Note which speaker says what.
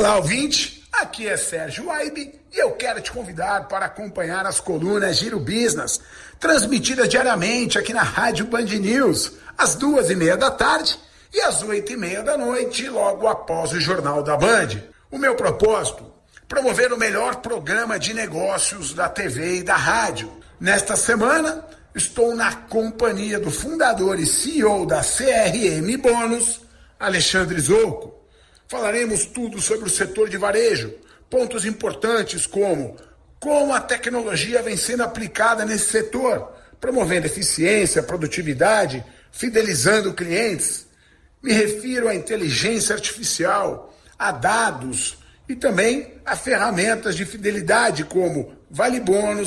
Speaker 1: Olá, ouvinte, aqui é Sérgio Aibe e eu quero te convidar para acompanhar as colunas Giro Business, transmitidas diariamente aqui na Rádio Band News, às 2h30 da tarde e às 8h30 da noite, logo após o Jornal da Band. O meu propósito, promover o melhor programa de negócios da TV e da rádio. Nesta semana, estou na companhia do fundador e CEO da CRM Bônus, Alexandre Zocco. Falaremos tudo sobre o setor de varejo, pontos importantes como a tecnologia vem sendo aplicada nesse setor, promovendo eficiência, produtividade, fidelizando clientes. Me refiro à inteligência artificial, a dados e também a ferramentas de fidelidade como Vale Bônus,